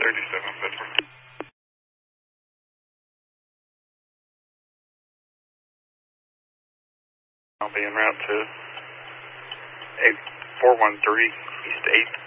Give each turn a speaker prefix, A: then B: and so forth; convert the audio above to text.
A: 37, Pittsburgh. I'll be en route to 8413 East 8th.